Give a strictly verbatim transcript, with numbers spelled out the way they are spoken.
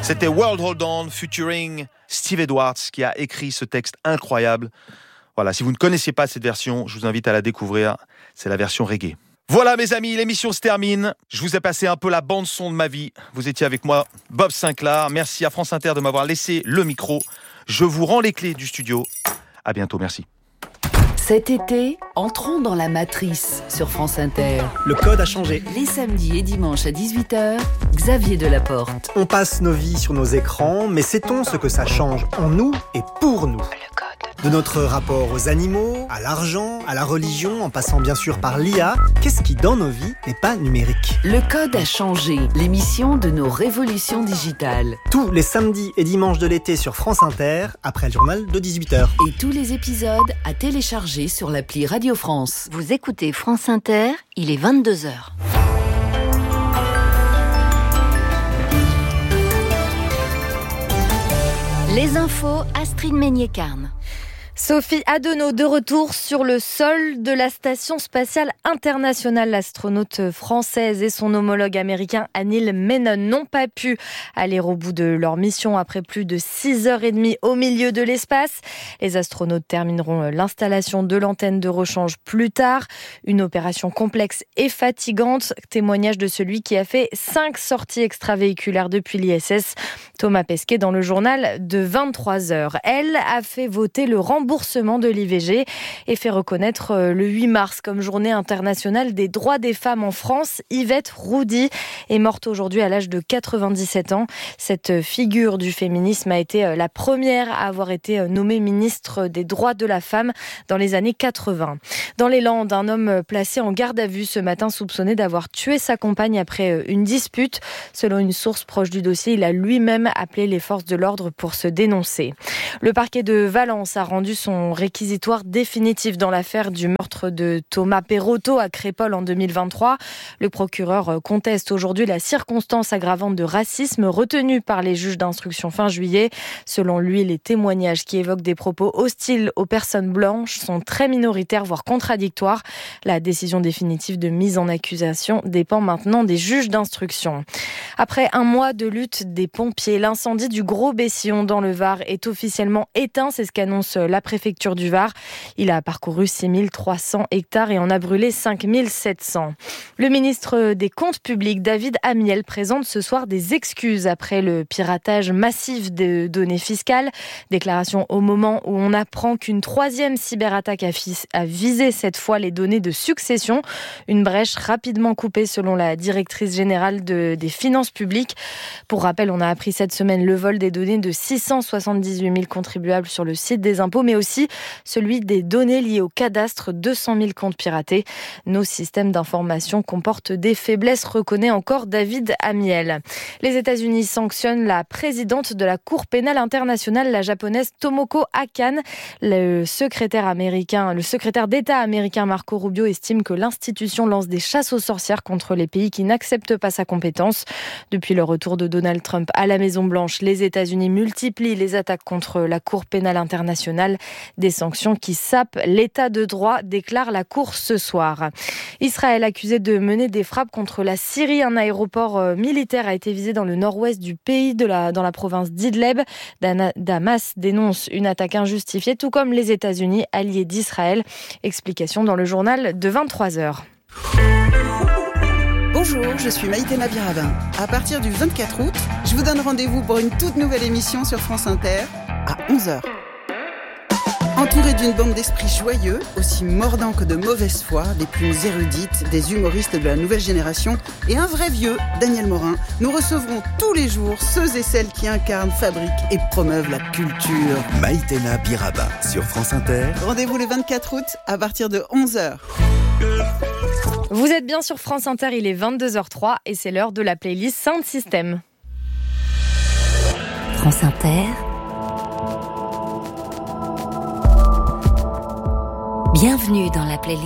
C'était World Hold On featuring Steve Edwards qui a écrit ce texte incroyable. Voilà, si vous ne connaissiez pas cette version, je vous invite à la découvrir. C'est la version reggae. Voilà mes amis, l'émission se termine. Je vous ai passé un peu la bande son de ma vie. Vous étiez avec moi, Bob Sinclair. Merci à France Inter de m'avoir laissé le micro. Je vous rends les clés du studio. À bientôt, merci. Cet été, entrons dans la matrice sur France Inter. Le code a changé. Les samedis et dimanches à dix-huit heures, Xavier Delaporte. On passe nos vies sur nos écrans, mais sait-on ce que ça change en nous et pour nous ? Le code. De notre rapport aux animaux, à l'argent, à la religion, en passant bien sûr par l'I A, qu'est-ce qui dans nos vies n'est pas numérique ? Le code a changé, l'émission de nos révolutions digitales. Tous les samedis et dimanches de l'été sur France Inter, après le journal de dix-huit heures. Et tous les épisodes à télécharger sur l'appli Radio France. Vous écoutez France Inter, il est vingt-deux heures. Les infos, Astrid Meignet-Carne. Sophie Adenau de retour sur le sol de la Station spatiale internationale. L'astronaute française et son homologue américain Anil Menon n'ont pas pu aller au bout de leur mission après plus de six heures trente au milieu de l'espace. Les astronautes termineront l'installation de l'antenne de rechange plus tard. Une opération complexe et fatigante, témoignage de celui qui a fait cinq sorties extravéhiculaires depuis l'I S S. Thomas Pesquet dans le journal de vingt-trois heures. Elle a fait voter le remboursement de l'I V G et fait reconnaître le huit mars comme journée internationale des droits des femmes en France. Yvette Roudy est morte aujourd'hui à l'âge de quatre-vingt-dix-sept ans. Cette figure du féminisme a été la première à avoir été nommée ministre des droits de la femme dans les années quatre-vingts. Dans les Landes, un homme placé en garde à vue ce matin soupçonné d'avoir tué sa compagne après une dispute. Selon une source proche du dossier, il a lui-même appelé les forces de l'ordre pour se dénoncer. Le parquet de Valence a rendu son réquisitoire définitif dans l'affaire du meurtre de Thomas Perotto à Crépol en deux mille vingt-trois. Le procureur conteste aujourd'hui la circonstance aggravante de racisme retenue par les juges d'instruction fin juillet. Selon lui, les témoignages qui évoquent des propos hostiles aux personnes blanches sont très minoritaires, voire contradictoires. La décision définitive de mise en accusation dépend maintenant des juges d'instruction. Après un mois de lutte des pompiers, l'incendie du Gros Bessillon dans le Var est officiellement éteint. C'est ce qu'annonce la préfecture du Var. Il a parcouru six mille trois cents hectares et en a brûlé cinq mille sept cents. Le ministre des Comptes publics, David Amiel, présente ce soir des excuses après le piratage massif de données fiscales. Déclaration au moment où on apprend qu'une troisième cyberattaque a, fi- a visé cette fois les données de succession. Une brèche rapidement coupée selon la directrice générale de, des finances publiques. Pour rappel, on a appris cette semaine le vol des données de six cent soixante-dix-huit mille contribuables sur le site des impôts, mais aussi celui des données liées au cadastre, deux cent mille comptes piratés. Nos systèmes d'information comportent des faiblesses, reconnaît encore David Amiel. Les États-Unis sanctionnent la présidente de la Cour pénale internationale, la japonaise Tomoko Akane. Le secrétaire américain, le secrétaire d'État américain Marco Rubio estime que l'institution lance des chasses aux sorcières contre les pays qui n'acceptent pas sa compétence. Depuis le retour de Donald Trump à la Maison-Blanche, les États-Unis multiplient les attaques contre la Cour pénale internationale. Des sanctions qui sapent l'état de droit, déclare la Cour ce soir. Israël accusé de mener des frappes contre la Syrie. Un aéroport militaire a été visé dans le nord-ouest du pays, de la, dans la province d'Idleb. Damas dénonce une attaque injustifiée, tout comme les États-Unis, alliés d'Israël. Explication dans le journal de vingt-trois heures. Bonjour, je suis Maïté Nabirabin. À partir du vingt-quatre août, je vous donne rendez-vous pour une toute nouvelle émission sur France Inter à onze heures. Entouré d'une bande d'esprits joyeux, aussi mordants que de mauvaise foi, des plumes érudites, des humoristes de la nouvelle génération et un vrai vieux, Daniel Morin, nous recevrons tous les jours ceux et celles qui incarnent, fabriquent et promeuvent la culture. Maïtena Biraba sur France Inter. Rendez-vous le vingt-quatre août à partir de onze heures. Vous êtes bien sur France Inter, il est vingt-deux heures trois et c'est l'heure de la playlist Sound System. France Inter. Bienvenue dans la playlist